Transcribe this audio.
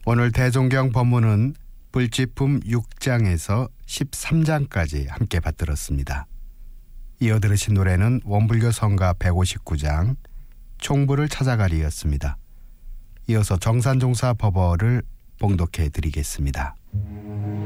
오늘 대종경 법문은 불지품 6장에서 13장까지 함께 받들었습니다. 이어 들으신 노래는 원불교 성가 159장 총부를 찾아가리였습니다. 이어서 정산종사 법어를 봉독해 드리겠습니다.